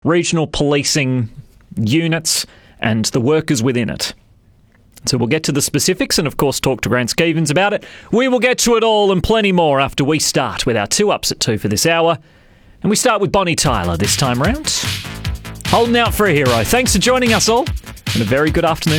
regional policing units and the workers within it. So we'll get to the specifics and, of course, talk to Grant Stevens about it. We will get to it all and plenty more after we start with our 2 Ups at 2 for this hour. And we start with Bonnie Tyler this time round. Holding out for a hero. Thanks for joining us all, and a very good afternoon.